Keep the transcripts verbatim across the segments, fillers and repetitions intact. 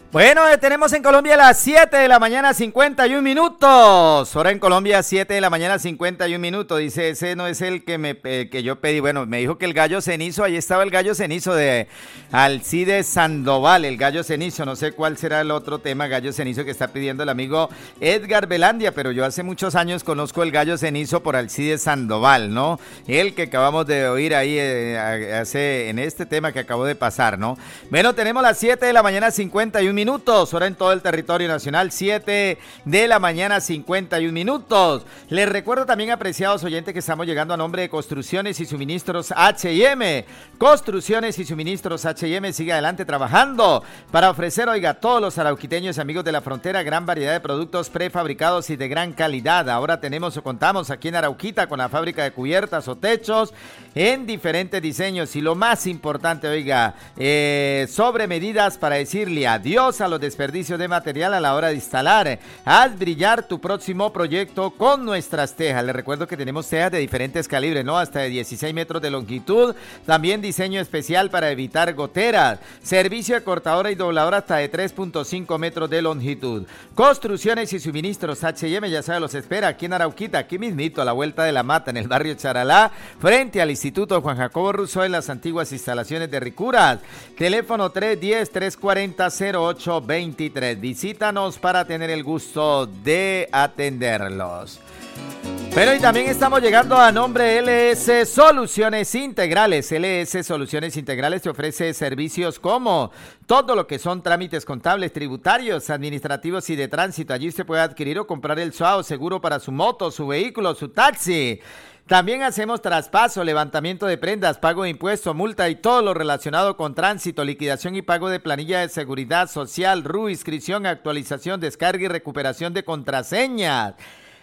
Bueno, eh, tenemos en Colombia las siete de la mañana, cincuenta y un minutos. Hora en Colombia, siete de la mañana, cincuenta y un minutos. Dice, ese no es el que me eh, que yo pedí. Bueno, me dijo que el gallo cenizo, ahí estaba el gallo cenizo de Alcides Sandoval, el gallo cenizo. No sé cuál será el otro tema, gallo cenizo, que está pidiendo el amigo Edgar Velandia, pero yo hace muchos años conozco el gallo cenizo por Alcides Sandoval, ¿no? El que acabamos de oír ahí eh, hace en este tema que acabó de pasar, ¿no? Bueno, tenemos las siete de la mañana, cincuenta y un minutos, hora en todo el territorio nacional, siete de la mañana, cincuenta y un minutos. Les recuerdo también, apreciados oyentes, que estamos llegando a nombre de Construcciones y Suministros H y M. Construcciones y Suministros H y M sigue adelante trabajando para ofrecer, oiga, a todos los arauquiteños y amigos de la frontera gran variedad de productos prefabricados y de gran calidad. Ahora tenemos o contamos aquí en Arauquita con la fábrica de cubiertas o techos en diferentes diseños y lo más importante, oiga, eh, sobre medidas para decirle adiós a los desperdicios de material a la hora de instalar. Haz brillar tu próximo proyecto con nuestras tejas. Les recuerdo que tenemos tejas de diferentes calibres, ¿no? Hasta de dieciséis metros de longitud. También diseño especial para evitar goteras. Servicio de cortadora y dobladora hasta de tres punto cinco metros de longitud. Construcciones y Suministros H y M, ya sabe, los espera aquí en Arauquita, aquí mismito, a la vuelta de la Mata, en el barrio Charalá, frente al Instituto Juan Jacobo Rousseau, en las antiguas instalaciones de Ricuras. Teléfono tres uno cero, tres cuatro cero, cero ocho veintitrés. Visítanos para tener el gusto de atenderlos. Pero y también estamos llegando a nombre de L S Soluciones Integrales. L S Soluciones Integrales te ofrece servicios como todo lo que son trámites contables, tributarios, administrativos y de tránsito. Allí usted puede adquirir o comprar el S U A O seguro para su moto, su vehículo, su taxi. También hacemos traspaso, levantamiento de prendas, pago de impuesto, multa y todo lo relacionado con tránsito, liquidación y pago de planilla de seguridad social, R U, inscripción, actualización, descarga y recuperación de contraseñas.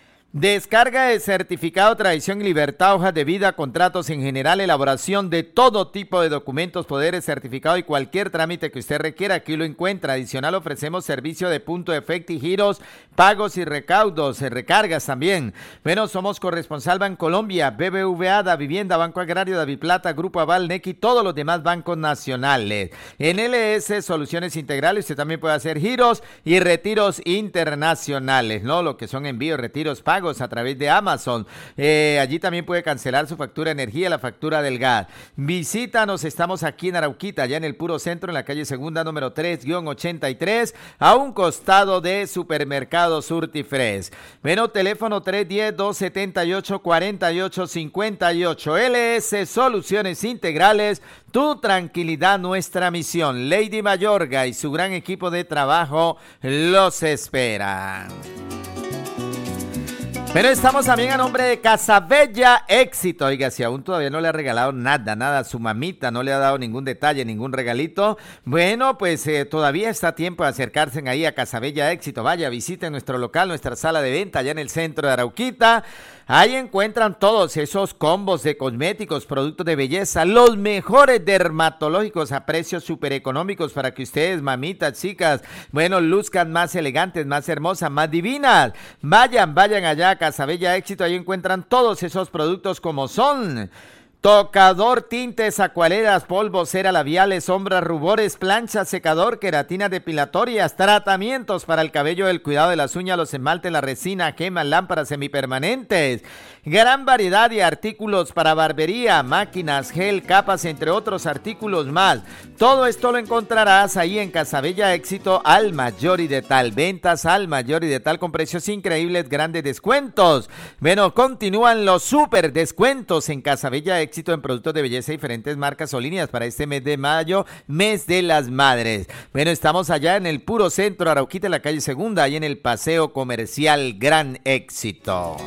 Descarga de certificado, tradición y libertad, hojas de vida, contratos en general, elaboración de todo tipo de documentos, poderes, certificado y cualquier trámite que usted requiera, aquí lo encuentra. Adicional, ofrecemos servicio de punto de efecto y giros, pagos y recaudos, recargas también. Bueno, somos corresponsal Bancolombia, B B V A, Da Vivienda, Banco Agrario, Daviplata, Grupo Aval, N E C y todos los demás bancos nacionales. En L S Soluciones Integrales usted también puede hacer giros y retiros internacionales, ¿no? Lo que son envíos, retiros, pagos a través de Amazon. Eh, allí también puede cancelar su factura de energía, la factura del gas. Visítanos, estamos aquí en Arauquita, allá en el puro centro, en la calle Segunda, número tres ochenta y tres, a un costado de Supermercado Surtifres. Bueno, teléfono tres uno cero, dos siete ocho, cuatro ocho cinco ocho. L S Soluciones Integrales, tu tranquilidad, nuestra misión. Lady Mayorga y su gran equipo de trabajo los esperan. Pero estamos también a nombre de Casabella Éxito. Oiga, si aún todavía no le ha regalado nada, nada a su mamita, no le ha dado ningún detalle, ningún regalito, bueno, pues eh, todavía está tiempo de acercarse ahí a Casabella Éxito. Vaya, visiten nuestro local, nuestra sala de venta allá en el centro de Arauquita. Ahí encuentran todos esos combos de cosméticos, productos de belleza, los mejores dermatológicos a precios súper económicos para que ustedes, mamitas, chicas, bueno, luzcan más elegantes, más hermosas, más divinas. Vayan, vayan allá a Casabella Éxito, ahí encuentran todos esos productos como son tocador, tintes, acuarelas, polvos, cera, labiales, sombras, rubores, planchas, secador, queratina depilatorias, tratamientos para el cabello, el cuidado de las uñas, los esmaltes, la resina, quemas, lámparas semipermanentes, gran variedad de artículos para barbería, máquinas, gel, capas, entre otros artículos más. Todo esto lo encontrarás ahí en Casabella Éxito al mayor y de tal. Ventas al mayor y de tal con precios increíbles, grandes descuentos. Bueno, continúan los super descuentos en Casabella Éxito en productos de belleza, diferentes marcas o líneas para este mes de mayo, mes de las madres. Bueno, estamos allá en el puro centro Arauquita, en la calle Segunda, ahí en el Paseo Comercial Gran Éxito.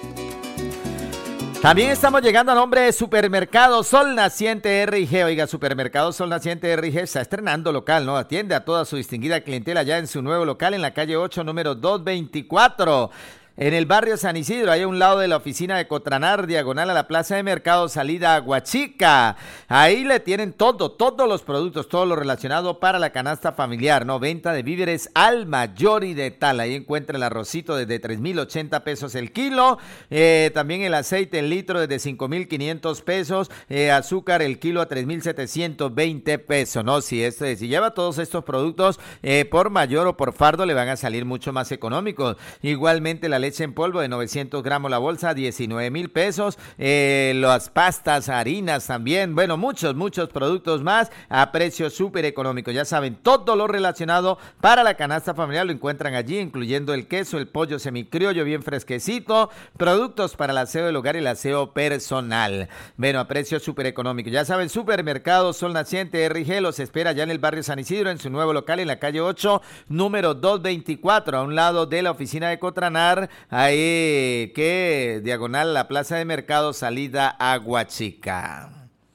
También estamos llegando a nombre de Supermercado Sol Naciente R y G. Oiga, Supermercado Sol Naciente R y G está estrenando local, ¿no? Atiende a toda su distinguida clientela ya en su nuevo local en la calle ocho, número doscientos veinticuatro. en el barrio San Isidro, ahí a un lado de la oficina de Cotranar, diagonal a la plaza de mercado, salida a Aguachica. Ahí le tienen todo, todos los productos, todo lo relacionado para la canasta familiar, ¿no? Venta de víveres al mayor y de tal. Ahí encuentra el arrocito desde tres mil ochenta pesos el kilo, eh, también el aceite el litro desde cinco mil quinientos pesos, eh, azúcar el kilo a tres mil setecientos veinte pesos, ¿no? Si, este, si lleva todos estos productos eh, por mayor o por fardo, le van a salir mucho más económicos. Igualmente la leche en polvo de novecientos gramos la bolsa, diecinueve mil pesos, eh, las pastas, harinas también, bueno, muchos, muchos productos más a precios súper económicos. Ya saben, todo lo relacionado para la canasta familiar lo encuentran allí, incluyendo el queso, el pollo semicriollo bien fresquecito, productos para el aseo del hogar y el aseo personal. Bueno, a precios súper económicos. Ya saben, Supermercado Sol Naciente R G los espera ya en el barrio San Isidro, en su nuevo local en la calle ocho, número doscientos veinticuatro, a un lado de la oficina de Cotranar, ahí que diagonal la plaza de mercado, salida a Aguachica.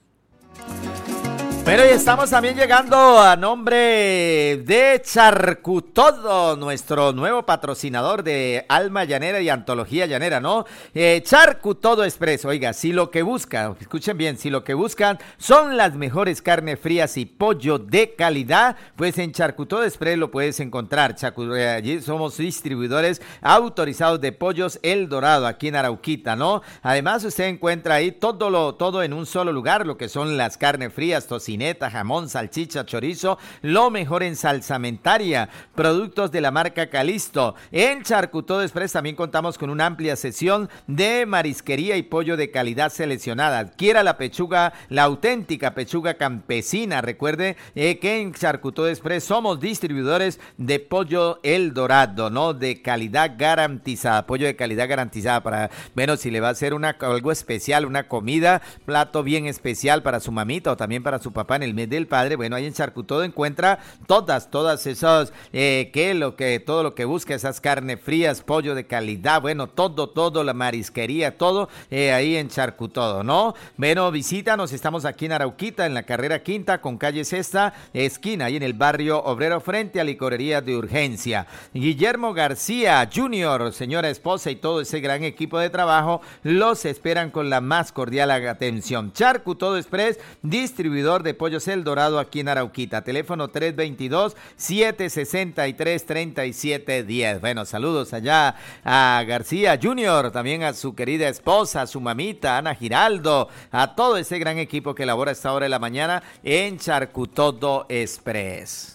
Pero ya estamos también llegando a nombre de Charcutodo, nuestro nuevo patrocinador de Alma Llanera y Antología Llanera, ¿no? Eh, Charcutodo Express, oiga, si lo que buscan, escuchen bien, si lo que buscan son las mejores carnes frías y pollo de calidad, pues en Charcutodo Express lo puedes encontrar. Charcu- eh, allí somos distribuidores autorizados de Pollos El Dorado, aquí en Arauquita, ¿no? Además, usted encuentra ahí todo, lo, todo en un solo lugar, lo que son las carnes frías, tocinas, jamón, salchicha, chorizo, lo mejor en salsamentaria, productos de la marca Calisto. En Charcutodo Express también contamos con una amplia sesión de marisquería y pollo de calidad seleccionada. Adquiera la pechuga, la auténtica pechuga campesina. Recuerde eh, que en Charcutodo Express somos distribuidores de pollo El Dorado, ¿no? De calidad garantizada, pollo de calidad garantizada para, bueno, si le va a hacer una, algo especial, una comida, plato bien especial para su mamita o también para su papá en el mes del padre, bueno, ahí en Charcutodo encuentra todas, todas esas, eh, que lo que, todo lo que busca, esas carnes frías, pollo de calidad, bueno, todo, todo, la marisquería, todo, eh, ahí en Charcutodo, ¿no? Bueno, visítanos, estamos aquí en Arauquita, en la carrera quinta, con calle Sexta, esquina, ahí en el barrio Obrero, frente a Licorería de Urgencia. Guillermo García Junior, señora esposa y todo ese gran equipo de trabajo, los esperan con la más cordial atención. Charcutodo Express, distribuidor de Pollos El Dorado aquí en Arauquita. Teléfono tres veintidós, siete sesenta y tres, treinta y siete diez. Bueno, saludos allá a García Junior, también a su querida esposa, a su mamita, Ana Giraldo, a todo ese gran equipo que labora a esta hora de la mañana en Charcutodo Express.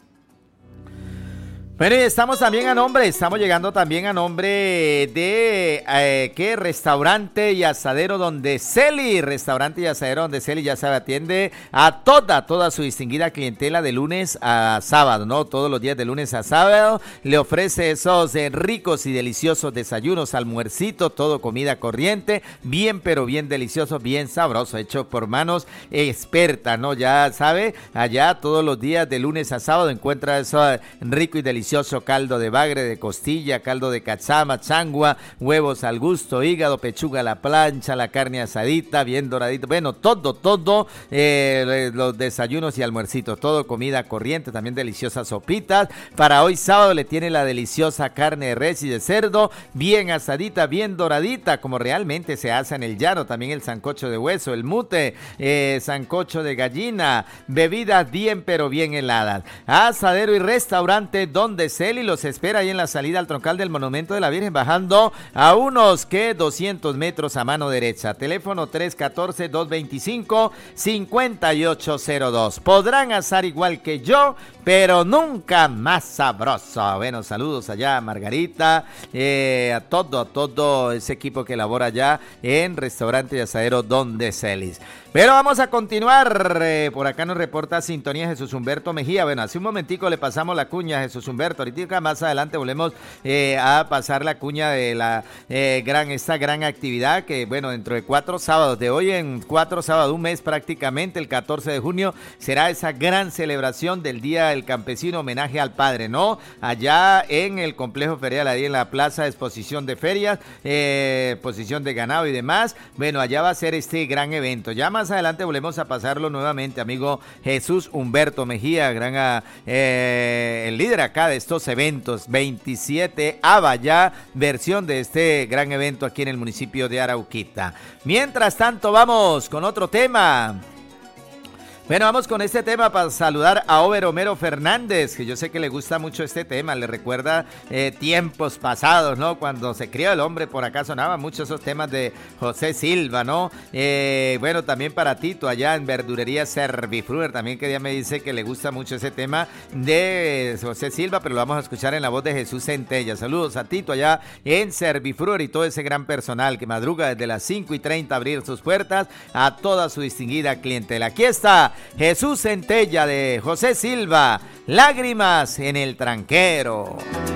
Bueno, y estamos también a nombre, estamos llegando también a nombre de, eh, ¿qué? Restaurante y Asadero Donde Celi, Restaurante y Asadero Donde Celi, ya sabe, atiende a toda, toda su distinguida clientela de lunes a sábado, ¿no? Todos los días de lunes a sábado, le ofrece esos eh, ricos y deliciosos desayunos, almuercito, todo comida corriente, bien pero bien delicioso, bien sabroso, hecho por manos expertas, ¿no? Ya sabe, allá todos los días de lunes a sábado encuentra eso eh, rico y delicioso. Caldo de bagre, de costilla, caldo de cachama, changua, huevos al gusto, hígado, pechuga a la plancha, la carne asadita, bien doradita, bueno, todo, todo, eh, los desayunos y almuercitos, todo comida corriente, también deliciosas sopitas. Para hoy sábado le tiene la deliciosa carne de res y de cerdo, bien asadita, bien doradita, como realmente se hace en el llano, también el sancocho de hueso, el mute, eh, sancocho de gallina, bebidas bien pero bien heladas. Asadero y restaurante Donde Celi los espera ahí en la salida al troncal del Monumento de la Virgen, bajando a unos que doscientos metros a mano derecha. Teléfono tres uno cuatro, dos dos cinco, cinco ocho cero dos. Podrán asar igual que yo, pero nunca más sabroso. Bueno, saludos allá a Margarita, eh, a todo, a todo ese equipo que labora allá en Restaurante y Asadero Donde Celi. Pero vamos a continuar, eh, por acá nos reporta Sintonía Jesús Humberto Mejía. Bueno, hace un momentico le pasamos la cuña a Jesús Humberto, ahorita más adelante volvemos eh, a pasar la cuña de la eh, gran, esta gran actividad que, bueno, dentro de cuatro sábados, de hoy en cuatro sábados, un mes prácticamente, el catorce de junio, será esa gran celebración del Día del Campesino, homenaje al Padre, ¿no? Allá en el complejo ferial, ahí en la plaza de exposición de ferias, eh, exposición de ganado y demás, bueno, allá va a ser este gran evento. Llama más adelante volvemos a pasarlo nuevamente, amigo Jesús Humberto Mejía, gran eh, el líder acá de estos eventos, veintisiete ABA ya, versión de este gran evento aquí en el municipio de Arauquita. Mientras tanto, vamos con otro tema. Bueno, vamos con este tema para saludar a Over Homero Fernández, que yo sé que le gusta mucho este tema, le recuerda eh, tiempos pasados, ¿no? Cuando se crió el hombre, por acá sonaban mucho esos temas de José Silva, ¿no? Eh, bueno, también para Tito, allá en Verdulería Servifruer, también que ya me dice que le gusta mucho ese tema de José Silva, pero lo vamos a escuchar en la voz de Jesús Centella. Saludos a Tito allá en Servifruer y todo ese gran personal que madruga desde las cinco y treinta a abrir sus puertas a toda su distinguida clientela. Aquí está Jesús Centella de José Silva, Lágrimas en el Tranquero.